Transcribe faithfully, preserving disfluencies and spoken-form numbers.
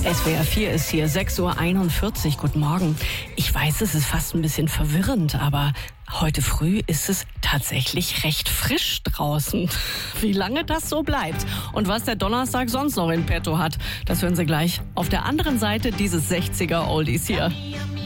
S W R vier ist hier, sechs Uhr einundvierzig. Guten Morgen. Ich weiß, es ist fast ein bisschen verwirrend, aber heute früh ist es tatsächlich recht frisch draußen. Wie lange das so bleibt und was der Donnerstag sonst noch in petto hat, das hören Sie gleich auf der anderen Seite dieses sechziger Oldies hier.